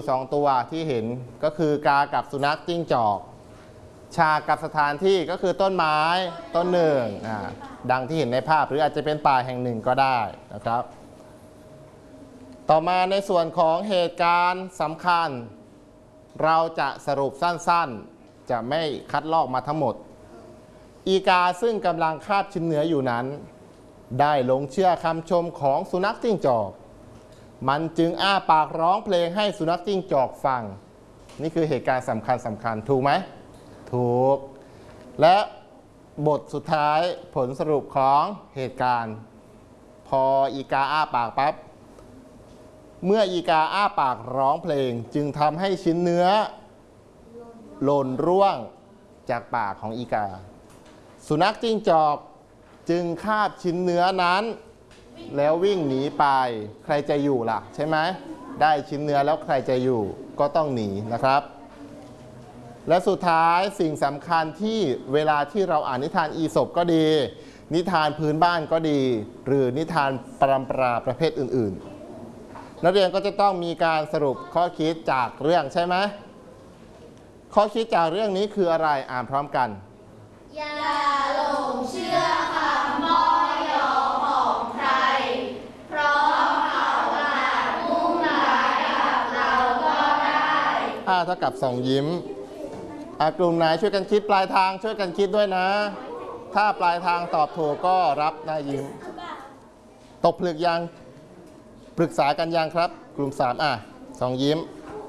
2ตัวที่เห็นก็คือกากับสุนัขจิ้งจอกฉากกับสถานที่ก็คือต้นไม้ต้นหนึ่งดังที่เห็นในภาพหรืออาจจะเป็นป่าแห่งหนึ่งก็ได้นะครับต่อมาในส่วนของเหตุการณ์สำคัญเราจะสรุปสั้นๆจะไม่คัดลอกมาทั้งหมดอีกาซึ่งกำลังคาบชิ้นเนื้ออยู่นั้นได้หลงเชื่อคำชมของสุนัขจิ้งจอกมันจึงอ้าปากร้องเพลงให้สุนัขจิ้งจอกฟังนี่คือเหตุการณ์สำคัญถูกไหมถูกและบทสุดท้ายผลสรุปของเหตุการณ์พออีกาอ้าปากปั๊บเมื่ออีกาอ้าปากร้องเพลงจึงทำให้ชิ้นเนื้อหล่นร่วงจากปากของอีกาสุนัขจิ้งจอกจึงคาบชิ้นเนื้อนั้นแล้ววิ่งหนีไปใครจะอยู่ล่ะใช่ไหมได้ชิ้นเนื้อแล้วใครจะอยู่ก็ต้องหนีนะครับและสุดท้ายสิ่งสำคัญที่เวลาที่เราอ่านนิทานอีสปก็ดีนิทานพื้นบ้านก็ดีหรือนิทานปรำปราประเภทอื่นๆนักเรียนก็จะต้องมีการสรุปข้อคิดจากเรื่องใช่ไหมข้อคิดจากเรื่องนี้คืออะไรอ่านพร้อมกันอย่าหลงเชื่อคำม้อยอของใครเพราะเขาอาจมุ่งร้ายกับเราก็ได้เท่ากับ2ยิ้มกลุ่มไหนช่วยกันคิดปลายทางช่วยกันคิดด้วยนะถ้าปลายทางตอบถูกก็รับหน้ายิ้มตกผลึกยังปรึกษากันยังครับกลุ่ม3 2ยิ้ม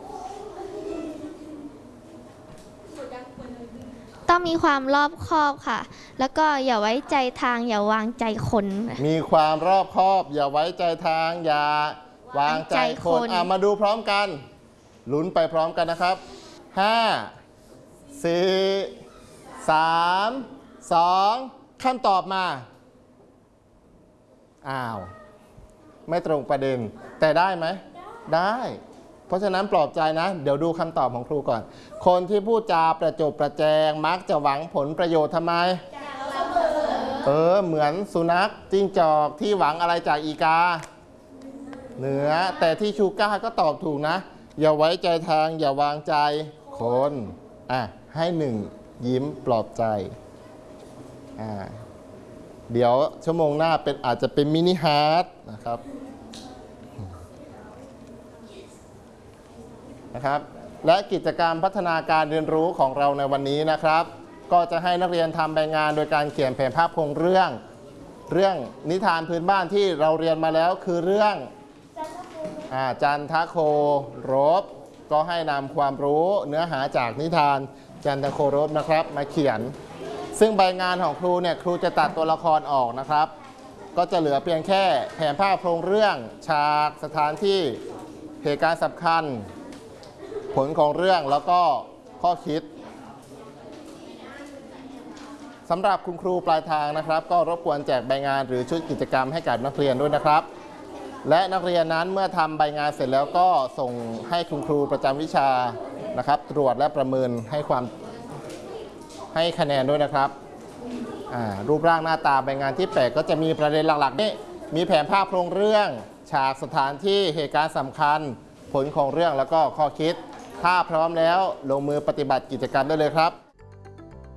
ต้องมีความรอบคอบค่ะแล้วก็อย่าไว้ใจทางอย่าวางใจคนมีความรอบคอบอย่าไว้ใจทางอย่าวางใจคนมาดูพร้อมกันลุ้นไปพร้อมกันนะครับ5 4 3 2คำตอบมาไม่ตรงประเด็นแต่ได้ไหมได้เพราะฉะนั้นปลอบใจนะเดี๋ยวดูคำตอบของครูก่อนคนที่พูดจาประจบประแจงมักจะหวังผลประโยชน์ทำไมเหมือนสุนัขจิ้งจอกที่หวังอะไรจากอีกาเนื้อแต่ที่ชูก้าก็ตอบถูกนะอย่าไว้ใจทางอย่าวางใจคนให้1ยิ้มปลอบใจเดี๋ยวชั่วโมงหน้าอาจจะเป็นมินิฮาร์ทนะครับและกิจกรรมพัฒนาการเรียนรู้ของเราในวันนี้นะครับก็จะให้นักเรียนทำใบงานโดยการเขียนแผนภาพโครงเรื่องนิทานพื้นบ้านที่เราเรียนมาแล้วคือเรื่องจันทโครบก็ให้นำความรู้เนื้อหาจากนิทานจันทโครบนะครับมาเขียนซึ่งใบงานของครูเนี่ยครูจะตัดตัวละครออกนะครับก็จะเหลือเพียงแค่แผนภาพโครงเรื่องฉากสถานที่เหตุการณ์สำคัญผลของเรื่องแล้วก็ข้อคิดสำหรับคุณครูปลายทางนะครับก็รบกวนแจกใบงานหรือชุดกิจกรรมให้กับนักเรียนด้วยนะครับและนักเรียนนั้นเมื่อทำใบงานเสร็จแล้วก็ส่งให้คุณครูประจำวิชานะครับตรวจและประเมินให้คะแนนด้วยนะครับรูปร่างหน้าตาใบงานที่8ก็จะมีประเด็นหลักๆนี่มีแผนภาพโครงเรื่องฉากสถานที่เหตุการณ์สำคัญผลของเรื่องแล้วก็ข้อคิดถ้าพร้อมแล้วลงมือปฏิบัติกิจกรรมได้เลยครับ